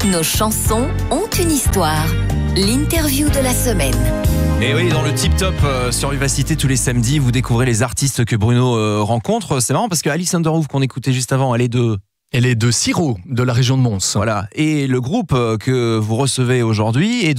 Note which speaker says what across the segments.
Speaker 1: Nos chansons ont une histoire. L'interview de la semaine.
Speaker 2: Et oui, dans le Tip Top sur Vivacité, tous les samedis, vous découvrez les artistes que Bruno rencontre. C'est marrant parce que Alice Underwood, qu'on écoutait juste avant, elle est de Siro, de la région de Mons. Voilà. Et le groupe que vous recevez aujourd'hui est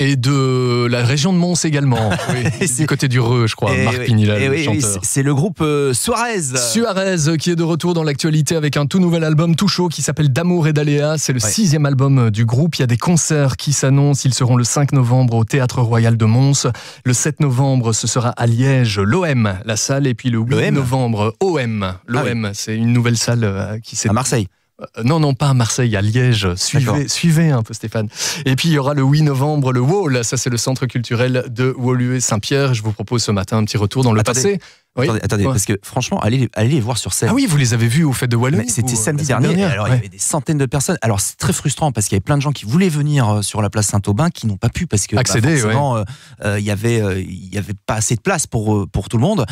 Speaker 2: de la région de Mons également. Oui, du côté du Reux, je crois. Marc Pinilla, le chanteur. C'est le groupe Suarez. Suarez qui est de retour dans l'actualité avec un tout nouvel album tout chaud qui s'appelle D'amour et d'aléas. C'est le 6e album du groupe. Il y a des concerts qui s'annoncent. Ils seront le 5 novembre au Théâtre Royal de Mons. Le 7 novembre, ce sera à Liège, l'OM, la salle. Et puis le 8 novembre, OM. L'OM, c'est une nouvelle salle qui s'est... À Marseille. Non, pas à Marseille, à Liège. Suivez un peu, Stéphane. Et puis, il y aura le 8 novembre, le WALL. Ça, c'est le centre culturel de Woluwe-Saint-Pierre. Je vous propose ce matin un petit retour dans le passé. Oui. Attendez, parce que franchement, allez les voir sur scène. Ah oui, vous les avez vus au Fête de Woluwe? C'était samedi dernier. Alors, il y avait des centaines de personnes. Alors, c'est très frustrant parce qu'il y avait plein de gens qui voulaient venir sur la place Saint-Aubin qui n'ont pas pu parce que accéder, forcément, il y avait pas assez de place pour tout le monde.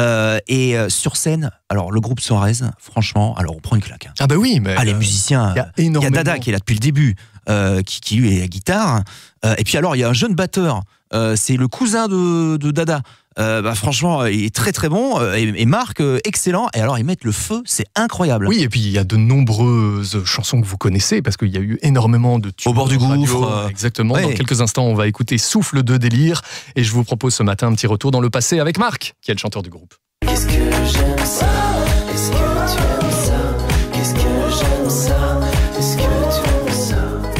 Speaker 2: Et sur scène, alors le groupe Suarez, franchement, alors on prend une claque. Ah bah oui, mais les musiciens. Il y a Dada qui est là depuis le début, qui lui est à la guitare. Et puis alors, il y a un jeune batteur. C'est le cousin de Dada. Franchement, il est très très bon. Et Marc, excellent. Et alors, ils mettent le feu, c'est incroyable. Oui, et puis il y a de nombreuses chansons que vous connaissez, parce qu'il y a eu énormément de tubes. Au bord du gouffre. Exactement. Ouais. Dans quelques instants, on va écouter Souffle de délire. Et je vous propose ce matin un petit retour dans le passé avec Marc, qui est le chanteur du groupe. Qu'est-ce que j'aime ça? Est-ce que tu aimes ça? Qu'est-ce que j'aime ça? Est-ce que tu aimes ça?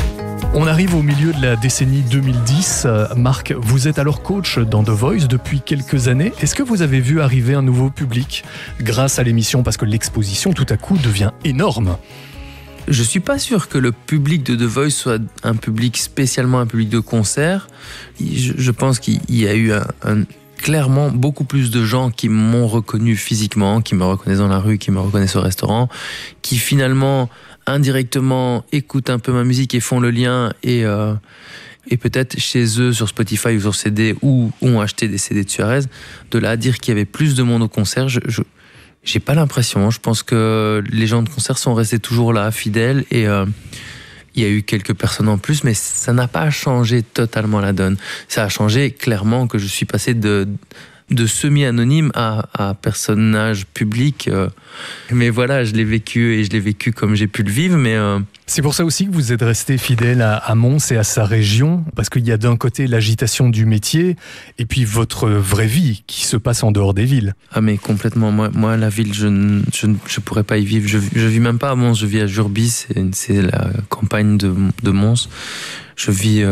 Speaker 2: On arrive au milieu de la décennie 2010. Marc, vous êtes alors coach dans The Voice depuis quelques années. Est-ce que vous avez vu arriver un nouveau public grâce à l'émission? Parce que l'exposition, tout à coup, devient énorme.
Speaker 3: Je suis pas sûr que le public de The Voice soit un public spécialement un public de concert. Je pense qu'il y a eu clairement beaucoup plus de gens qui m'ont reconnu physiquement, qui me reconnaissent dans la rue, qui me reconnaissent au restaurant, qui finalement indirectement écoutent un peu ma musique et font le lien et peut-être chez eux sur Spotify ou sur CD ou ont acheté des CD de Suarez. De là à dire qu'il y avait plus de monde au concert, j'ai pas l'impression. Je pense que les gens de concert sont restés toujours là, fidèles, et il y a eu quelques personnes en plus, mais ça n'a pas changé totalement la donne. Ça a changé clairement que je suis passé de semi-anonyme à personnage public. Mais voilà, je l'ai vécu comme j'ai pu le vivre. Mais
Speaker 4: c'est pour ça aussi que vous êtes resté fidèle à Mons et à sa région, parce qu'il y a d'un côté l'agitation du métier et puis votre vraie vie qui se passe en dehors des villes.
Speaker 3: Ah mais complètement. Moi la ville, je pourrais pas y vivre. Je vis même pas à Mons, je vis à Jurbis, c'est la campagne de Mons. Je vis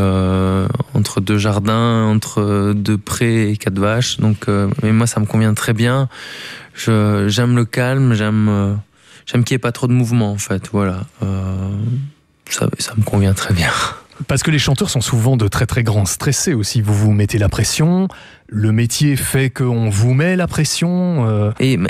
Speaker 3: entre deux jardins, entre deux prés et 4 vaches. Donc, mais moi, ça me convient très bien. J'aime le calme, j'aime qu'il n'y ait pas trop de mouvement, en fait. Voilà. Ça me convient très bien.
Speaker 4: Parce que les chanteurs sont souvent de très très grands stressés aussi. Vous vous mettez la pression, le métier fait qu'on vous met la pression.
Speaker 3: Et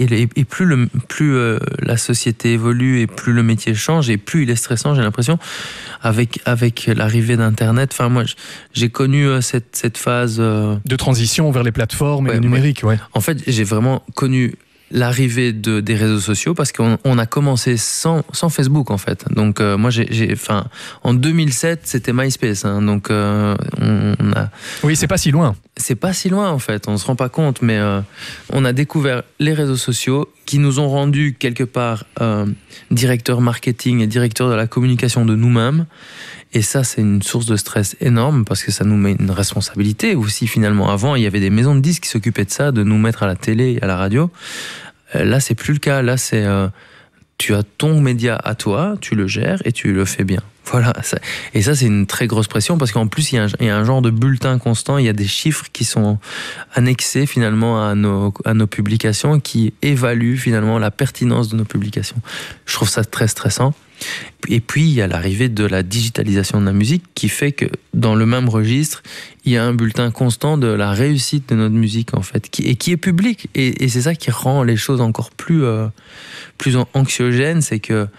Speaker 3: plus la société évolue et plus le métier change et plus il est stressant, j'ai l'impression, avec l'arrivée d'Internet. Enfin, moi, j'ai connu cette phase
Speaker 4: de transition vers les plateformes et le numérique. Ouais.
Speaker 3: En fait, j'ai vraiment connu l'arrivée des réseaux sociaux parce qu'on a commencé sans Facebook en fait. Donc moi en 2007 c'était MySpace, hein, donc on a.
Speaker 4: Oui, c'est pas si loin.
Speaker 3: C'est pas si loin en fait, on se rend pas compte, mais on a découvert les réseaux sociaux qui nous ont rendus quelque part directeurs marketing et directeurs de la communication de nous-mêmes. Et ça, c'est une source de stress énorme parce que ça nous met une responsabilité aussi finalement. Avant, il y avait des maisons de disques qui s'occupaient de ça, de nous mettre à la télé et à la radio. Là, c'est plus le cas. Là, c'est tu as ton média à toi, tu le gères et tu le fais bien. Voilà. Et ça, c'est une très grosse pression parce qu'en plus, il y a un genre de bulletin constant. Il y a des chiffres qui sont annexés finalement à nos publications qui évaluent finalement la pertinence de nos publications. Je trouve ça très stressant. Et puis, il y a l'arrivée de la digitalisation de la musique qui fait que dans le même registre, il y a un bulletin constant de la réussite de notre musique, en fait, qui est public. Et c'est ça qui rend les choses encore plus anxiogènes, c'est que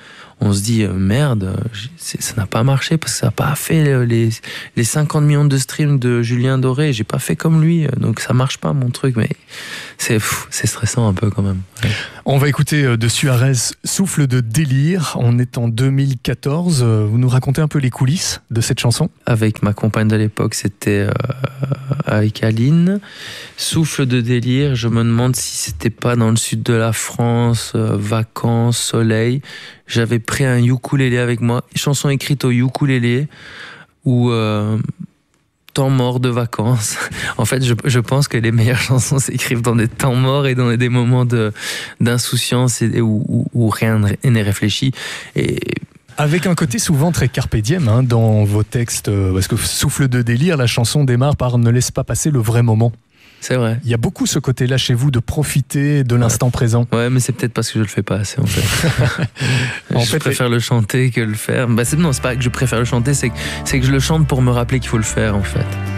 Speaker 3: on se dit merde, ça n'a pas marché parce que ça n'a pas fait les 50 millions de streams de Julien Doré. J'ai pas fait comme lui, donc ça marche pas mon truc. Mais c'est stressant un peu quand même. Ouais.
Speaker 4: On va écouter de Suarez, Souffle de délire. On est en 2014. Vous nous racontez un peu les coulisses de cette chanson?
Speaker 3: Avec ma compagne de l'époque, c'était avec Aline. Souffle de délire, je me demande si c'était pas dans le sud de la France, vacances, soleil. J'avais pris un ukulélé avec moi, chanson écrite au ukulélé, ou temps mort de vacances. En fait, je pense que les meilleures chansons s'écrivent dans des temps morts et dans des moments d'insouciance où rien n'est réfléchi. Et
Speaker 4: avec un côté souvent très carpe diem dans vos textes, parce que Souffle de délire, la chanson démarre par « Ne laisse pas passer le vrai moment ».
Speaker 3: C'est vrai.
Speaker 4: Il y a beaucoup ce côté-là chez vous de profiter de l'instant présent.
Speaker 3: Ouais, mais c'est peut-être parce que je le fais pas assez en fait. Je préfère le chanter que le faire. Non, c'est pas que je préfère le chanter, c'est que je le chante pour me rappeler qu'il faut le faire en fait.